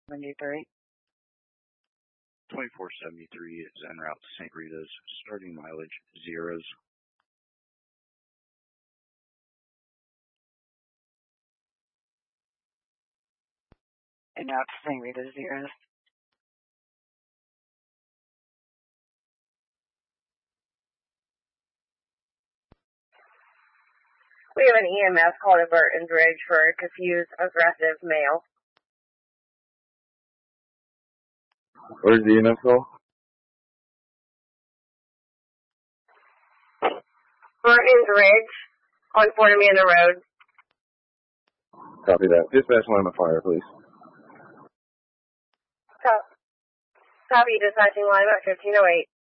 73. 2473 is en route to St. Rita's, starting mileage zeros. En route to St. Rita's, zeros. We have an EMS called at Burton's Ridge for a confused, aggressive male. Where's the EMS call? Burton's Ridge on Fort Amanda Road. Copy that. Dispatch line of fire, please. Copy, dispatching line at 1508.